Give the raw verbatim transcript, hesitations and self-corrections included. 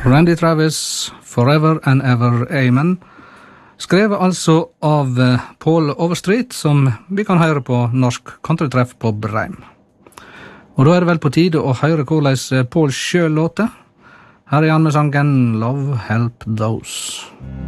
Randy Travis, Forever and Ever Amen, skrevet altså av Paul Overstreet, som vi kan høre på norsk countrytreff på Breim. Og da er det vel på tide å høre hvordan Paul selv låter. Her er han med sangen Love Help Those.